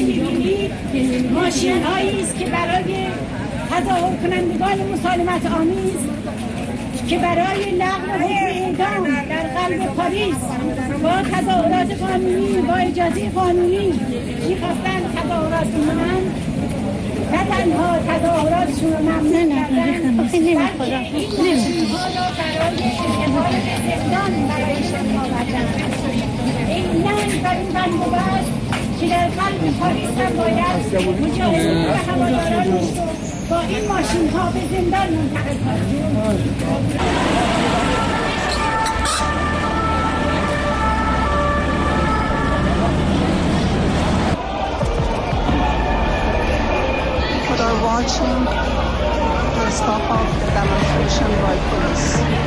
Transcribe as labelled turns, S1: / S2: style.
S1: می‌بینید ماشین‌هایی است که برای تظاهر کنندگان مسالمت آمیز که برای لغو حکم اعدام در قلب پاریس با تظاهرات قانونی با اجازه قانونی می‌خواستند تظاهرات کنند، نه تنها تظاهراتشون رو ممنوع کردن، بلکه این ماشین‌ها را برای انتقال به زندان برایشان آوردن. اینن بر این بندوبست که در قلب پاریس هم باید مجاهدین و هوادارانش رو با این ماشین‌ها به زندان منتقل کنند.
S2: Watching the stop of the demonstration by police.